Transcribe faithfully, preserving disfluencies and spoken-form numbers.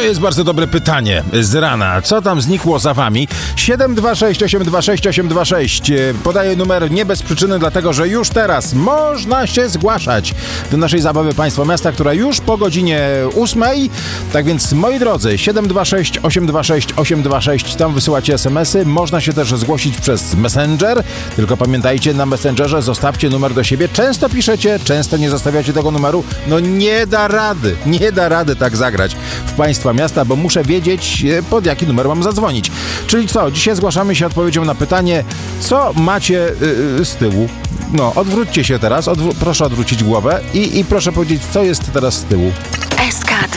jest bardzo dobre pytanie z rana. Co tam znikło za wami? siedem dwa sześć osiem dwa sześć osiem dwa sześć. Podaję numer nie bez przyczyny, dlatego że już teraz można się zgłaszać do naszej zabawy Państwo Miasta, która już po godzinie ósmej. Tak więc, moi drodzy, siedem dwa sześć osiem dwa sześć osiem dwa sześć. Tam wysyłacie es em esy. Można się też zgłosić przez Messenger. Tylko pamiętajcie, na Messengerze zostawcie numer do siebie. Często piszecie, często nie zostawiacie tego numeru. No nie da rady, nie da rady tak zagrać w Państwa Miasta, bo muszę wiedzieć, pod jaki numer mam zadzwonić. Czyli co? Dzisiaj zgłaszamy się odpowiedzią na pytanie, co macie yy, z tyłu. No, odwróćcie się teraz, odwró- proszę odwrócić głowę i, i proszę powiedzieć, co jest teraz z tyłu. S K